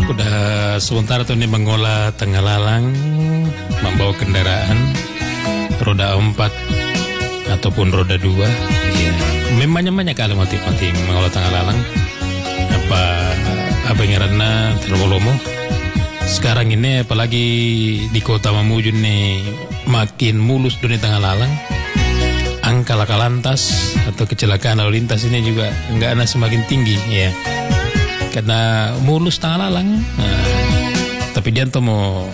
Udah sementara tuh ini mengolah tengah lalang, membawa kendaraan roda 4 ataupun roda 2. Ya, memangnya banyak kali motif-motif mengolah tengah lalang. Apa yang karena terlalu sekarang ini apalagi di kota Mamuju nih makin mulus dunia tengah lalang. Angka laka lantas atau kecelakaan lalu lintas ini juga enggak semakin tinggi ya. Karena mulus tengah lalang. Tapi dia tuh mau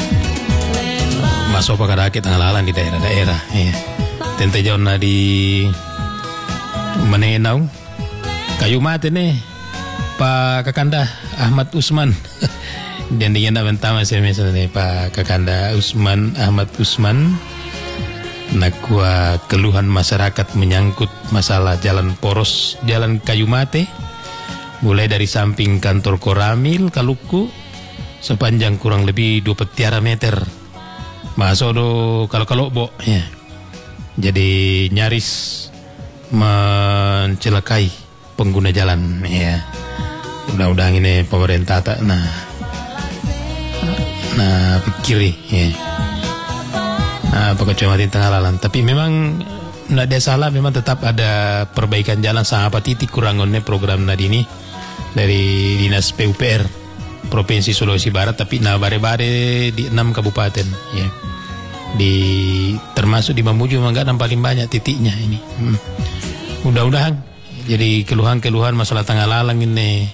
masuk ke rakyat tengah lalang di daerah-daerah ya. Tente jauh di Menenau kayu mati nih Pak Kakanda Ahmad Usman. Dan dengan pertama saya misalnya Pak Kakanda Ahmad Usman. Nakua keluhan masyarakat menyangkut masalah jalan poros, jalan kayu mate, mulai dari samping kantor Koramil, Kaluku, sepanjang kurang lebih 2 petiara meter. Masodo kalau bo, ya. Jadi nyaris mencelakai pengguna jalan, ya. Mudah-mudahan ini pemerintah tak pikiri, ya. Kecamatan tengah lalang. Tapi memang tidak ada salah, memang tetap ada perbaikan jalan sampai titik kurangannya program nadini dari Dinas PUPR Provinsi Sulawesi Barat, tapi bare-bare di 6 kabupaten ya. Termasuk di Mamuju memang nggak paling banyak titiknya ini. Mudah-mudahan jadi keluhan-keluhan masalah tengah lalang ini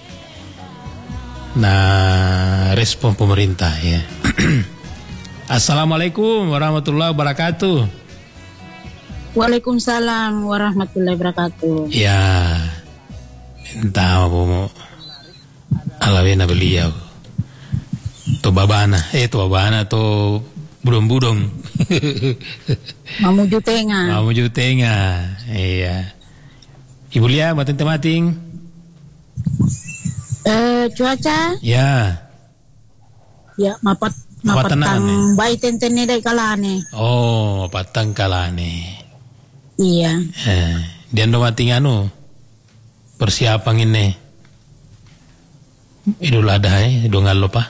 respon pemerintah ya. Assalamualaikum warahmatullahi wabarakatuh. Waalaikumsalam warahmatullahi wabarakatuh. Ya, entah apa mau alawena beliau. To babana to budong-budong. Mamuju Tengah. Iya. Ibu Lia, mating-mating. Cuaca? Ya. Ya, mapatang bayi tenten dari kalane. Oh, patang kalane. Iya. Dia mating persiapan ini. Idul Adha dongal lupa.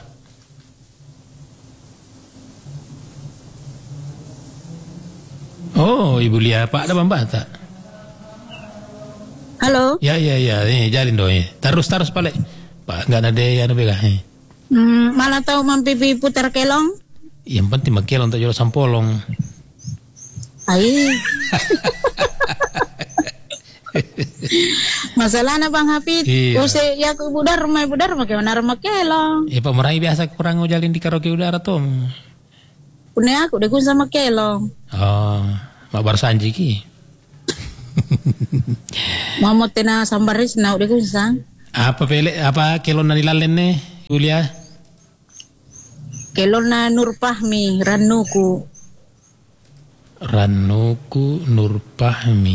Oh, Ibu Lia, Pak ada membata. Halo. Ya, ini jalin dong. Terus balik. Pak nggak ada yang bega. Malah tahu mampipi putar kelong? Yang penting makelong tak jual sampolong. Ai. Masalah na Bang Hafid. Iya. Use ya ke budar bagaimana rumah kelong? Ya Pak Merai biasa kurang jalin di karaoke udara tuh. Punya aku dekun sama kelong. Oh, mak bar sanji ki. Mau tena sambaris na dekun sang. Apa kelong na dilalen nih, Julia? Kelon na Nur Fahmi, Ranuku Nur Fahmi.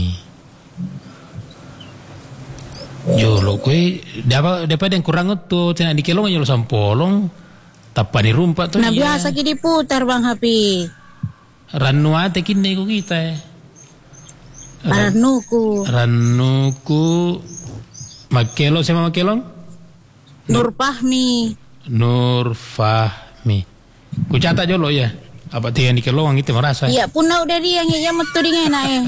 Jolo kue dapat yang kurang tuh cina di kelong jolo sampolong tapani rumpat tuh. Nah biasa ki diputar Bang Hafi. Ranu ate kini ku kita. Ranuku Makelo sama makelong? Nur Fahmi. Ku catat jolo ya. Apa tiang di kelowang itu merasa? Iya punau dari yang metu di ngena ya.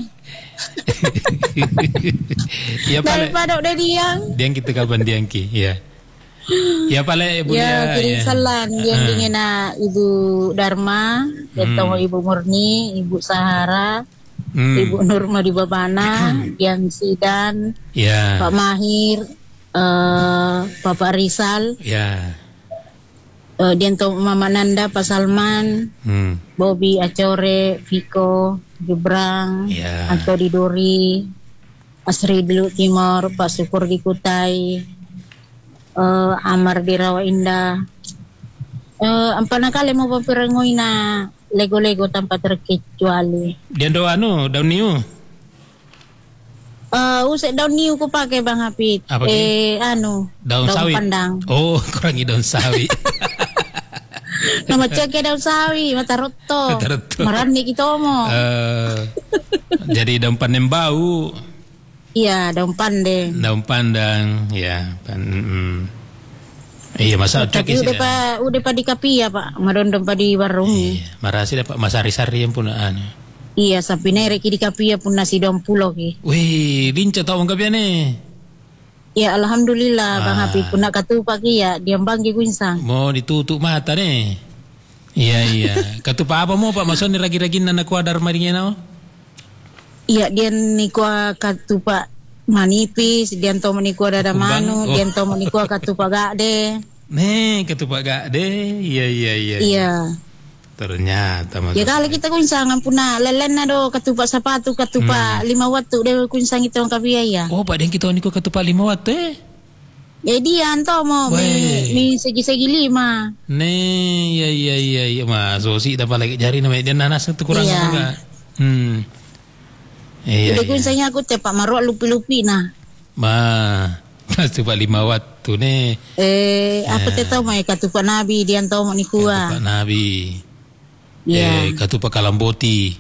Ya daripada udah diang. Diang kita kapan diang ki? Ya. Ya pale Ibu ya. Kirim salam diang di ngena Ibu Dharma, ketemu Ibu Murni, Ibu Sahara, Ibu Nurma di Babana, Diang Sidan, Pak Mahir, Bapak Rizal. Ya. Dianto Mama Nanda, Pak Salman, Bobby Acore, Viko, Jubrang, Antoni Dori, Asri di Timor, Pak Syukur di Kutai, Amar di Rawa Indah. Ampana kali mau papirangoy na lego-lego tanpa terkecuali. Dianto daun niu? Usai daun niu ko pakai Bang Hafid. Daun sawi. Pandang. Oh, kurangi daun sawi. Nama cek daun sawi, mata roto. Marani kita mo. Jadi daun pandang bau. Iya, daun pandang. Daun pandang, ya. Iya, masa tapi udah pa di kapia Pak, marondom pa di warung. Iya, marasi dapat masari-sari yang pun Iya, sampai nereki di kapia pun nasi 20 ki. Wih, linca tau kapia nih. Ya alhamdulillah Bang Habib pun nak katupak ya, diam bangki kuinsang. Mau ditutup mata nih. Iya. Katupak apa mau Pak? Maksudnya ragi-ragin na kuah darmarinya no? Iya, dia nikua katupak manipis, dia to menikua dada manu, dia to menikua katupak gade. Nih, katupak gade. Iya. Ternyata ya kali kita kuinsang ampuna lelen na do katupak sepatu katupak 5 waktu dia kuinsang itu orang kapia ya. Oh, Pak den kita niku katupak 5 waktu Ya dia anto mo mi segi-segi 5. Nih, iya. Mas Sosi dapat lagi jari namanya dia nanas itu kurang juga. Iya. Udah kuinsangnya aku tepak marok lupi-lupi nah. Katupak 5 waktu nih. Apa te tahu mai katupak nabi dia anto mo nikua. Katupak nabi. Ya. Katupak kalamboti.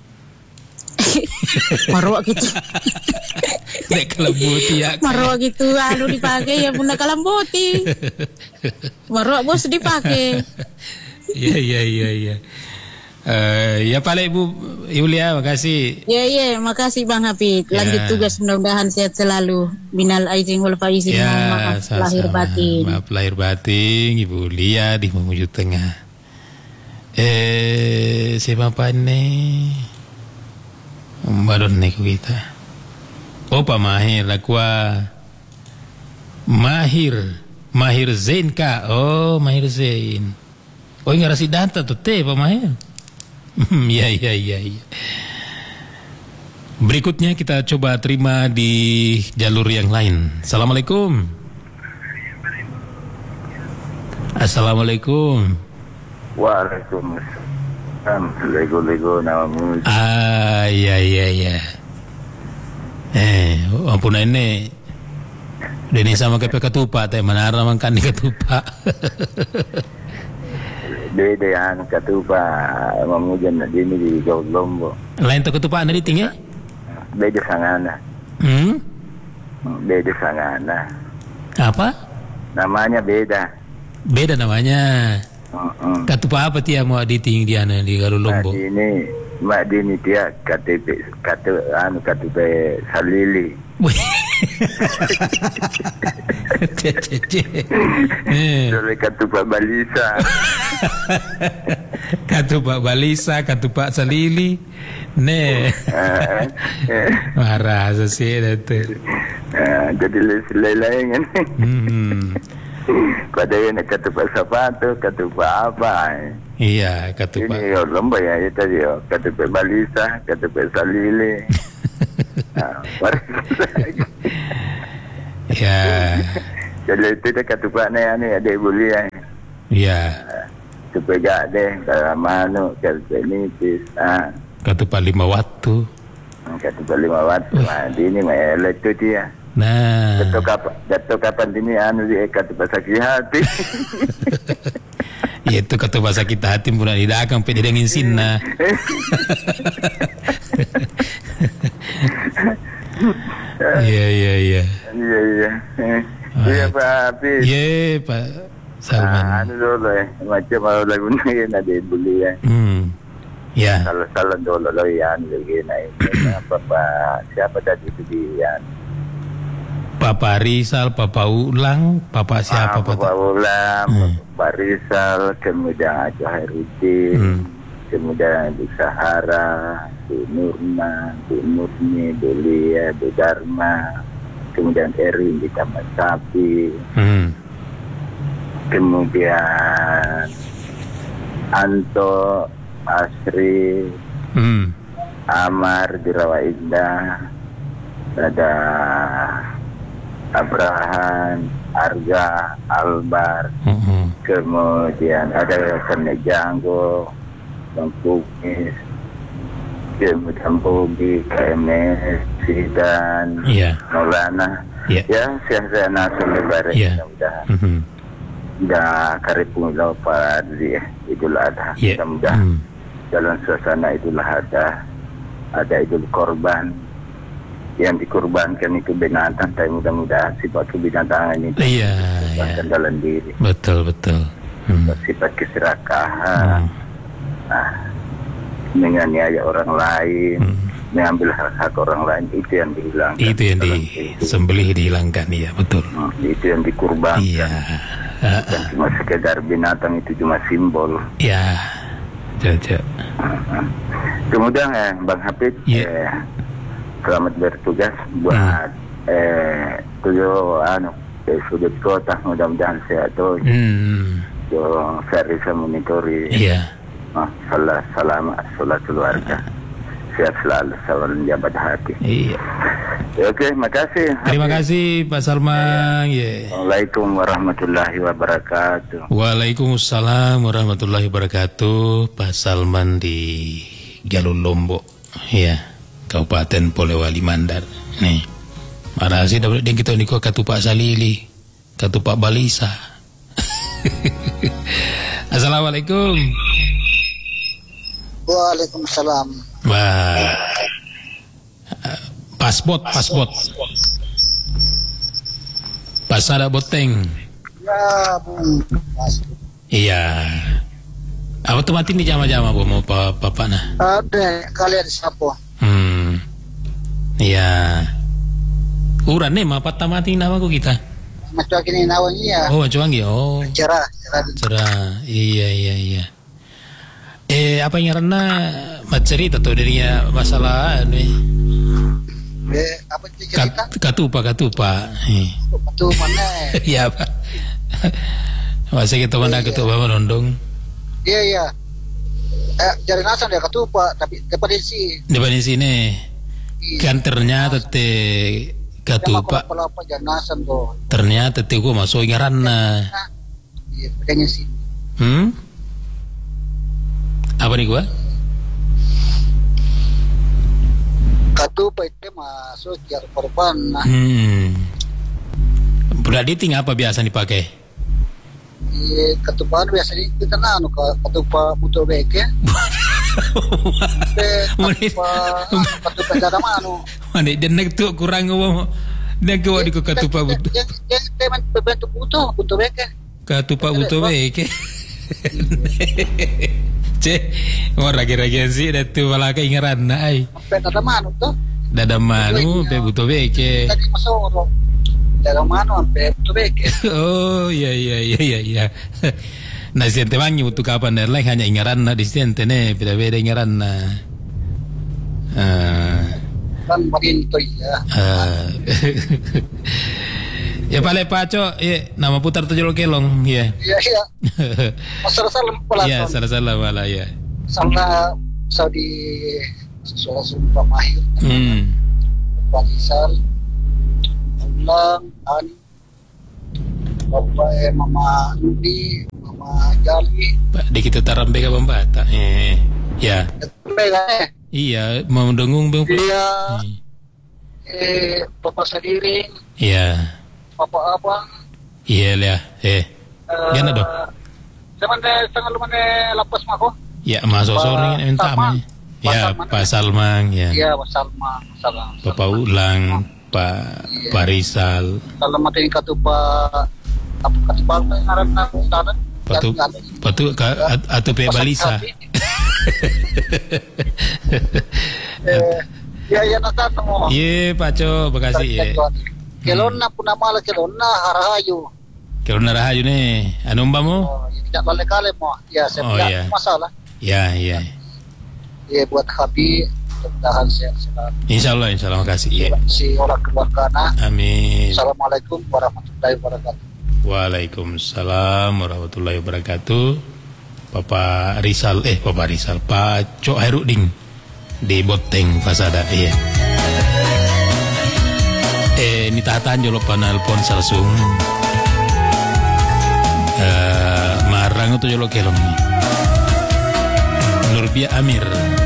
Marok gitu. Nek kalamboti ya. Marok gitu dipakai ya bunda kalamboti. Marok bos dipakai. Iya. Ya Pak Ibu Yulia, makasih. Iya, makasih Bang Habib. Lanjut tugas, mudah-mudahan sehat selalu. Minal aidin wal faizin, maaf lahir batin. Maaf lahir batin, Ibu Yulia di Mamuju Tengah. Siapa Pak nih? Baron nih kita. Oh Pak Mahir lakwa. Mahir Zain Kak. Oh Mahir Zain. Oh nggak rasi data tuh teh Pak Mahir. Iya. Berikutnya kita coba terima di jalur yang lain. Assalamualaikum. Waalaikumsalam. Lego namamu. Iya. Ampun ini. Deni sama kayak ketupat teh mana makan di ketupat. Beda yang ketupat memujan ini di Lombo. Lain tuh ketupat ada di tinggi? Beda sangana. Beda sangana. Apa? Namanya beda. Beda namanya. Ketupat apa dia mau di tinggi dia di Lombo? Mak Dini dia KTP Salili. Dari Katupak Balisa. Katupak Balisa, Katupak Salili. Marah sih itu. Jadi lain-lain kan. Padahal nak katupak sepatu, katupak apa? Iya, katupak. Ini lomba ya itu dia. Katupak Balisa, katupak Salili. Ya. Jadi itu dia katupaknya ni ada bulian. Ya. Katupak gade, kalau manu, katupak nipis. Katupak 5 waktu. Katupak 5 waktu. Ini mah itu dia. Nah. Jatuh kapan ini dia katupak sakit hati. Ya itu katupak sakit hati pun tidak akan pergi dengan sinna. Iya. Iya Pak Hafiz. Iya Pak Salman. Dulu macam lagu ni ada buli ya. Ya. Salah dulu ya lagi naik. Apa siapa tadi itu dia? Papa Rizal, Papa Ulang, Papa siapa Papa Ulang, Papa Rizal, kemudian Ajo Hairudin, kemudian Bu Sahara, Bu Nurma, Bu Murni, Bu Lia, Bu Dharma, kemudian Erin di Taman Sapi, kemudian Anto, Asri, Amar di Rawa Indah, ada Abraham, Arga, Albar, kemudian ada Kene Janggo, Bang Pugis, kemudian Bogi, KMS, Sidan, Maulana, ya saya nasul lebaran mudah-mudahan. Dah karipung pada Idul Adha, mudah-mudahan dalam suasana Idul Adha ada Idul Korban. yang dikorbankan itu binatang, tapi mudah-mudahan sifat kebinatangan itu dikorbankan dalam diri. Betul. Sifat keserakahan, menganiaya orang lain, mengambil hak orang lain, itu yang dihilangkan. Itu yang disembelih, dihilangkan, iya betul. Itu yang dikurbankan. Iya. Bukan cuma sekedar binatang, itu cuma simbol. Iya. Kemudian Bang Hafid, selamat bertugas buat sudut kota, mudah-mudahan sehat tuh. Saya bisa monitori. Salat keluarga. Sehat selalu, salam jabat hati. Iya. Oke, makasih. Terima kasih Pak Salman. Waalaikumsalam warahmatullahi wabarakatuh. Waalaikumsalam warahmatullahi wabarakatuh. Pak Salman di Jalur Lombok, Kabupaten Polewali Mandar. Nih, marasi dapat dia kita niko Katupak Salili, Katupak Balisa. Assalamualaikum. Waalaikumsalam. Pasport. Pasada Boteng. Ya, Bung. Iya. Apa tuh mati nih jama-jama mau papa nah? Ada kalian siapa? Iya. Uran nih apa tamati nama ku kita? Macam gini nawanya. Oh, macam anggi. Oh. Cerah. Iya. Apa yang karena cerita tuh dirinya masalah nih. Apa cerita? Katupa. Katu mana? Iya, Pak. Masa kita mana ketua menondong? Iya. Jari nasan dia katupa, tapi depan di sini. Kan ternyata katupa. Ternyata gua masuk ngaranna. Iya, kayaknya sih. Apa nih gua? Katupa itu masuk jar korban. Berarti tinggal apa biasa dipakai? Ketupat biasa kita ketupat butuh beke. Ketupat ada mana? Mana jenak tu kurang ngomong. Nak kau di ketupat butuh. Yang bentuk butuh beke. Ketupat butuh beke. Ragi-ragi sih datu malah keingeran ai. Dada manu tuh. Dada manu pe butuh beke. Tadi masuk. Dada manu pe butuh beke. Oh iya. Nah siente mangi butuh kapan dan lain hanya ingeran di siente ne beda-beda ingeran Kan makin itu ya. Ya pale paco, nama putar tujuh kelong, Iya. Masalah pala. Iya, salah malah ya. Salah Saudi sesuatu sumpah mahir. Panisal, ulang, ani, bapak mama Nudi, mama Jali. Pak, di kita tarambe ka Bambata. Ya. Iya, mau dengung bang. Iya. Bapak Sadiring. Iya. Bapak abang. Iya lah. Gana dong. Zaman tengah lumayan lapas mako. Ya, masuk sore minta mah. Ya, Pak Salman ya. Iya, Pak Salman. Bapak Ulang, Pak Rizal. Kalau mati katupa ngaran sana. Patu atau Pe Balisa. Ya nata temo. Iya, Paco, makasih ya. Kelonna puna mala kelonna harahayu. Kelonna harahayu nih. Anu mbamo? Tidak kale mo. Ya, saya masalah. Ya. Ya buat Habib mudah-mudahan sehat selalu. Insyaallah makasih ya. Si orang keluarga. Amin. Assalamualaikum warahmatullahi wabarakatuh. Waalaikumsalam warahmatullahi wabarakatuh. Pak Cok Heruding di Boteng Pasada iya. Ni tataan jolo panalpon salsung. Marang itu jolo kelong. Nurbia Amir.